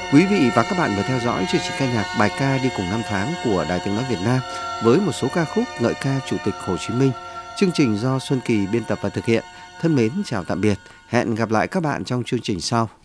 Quý vị và các bạn vừa theo dõi chương trình ca nhạc bài ca đi cùng năm tháng của Đài Tiếng nói Việt Nam với một số ca khúc ngợi ca Chủ tịch Hồ Chí Minh. Chương trình do Xuân Kỳ biên tập và thực hiện. Thân mến chào tạm biệt. Hẹn gặp lại các bạn trong chương trình sau.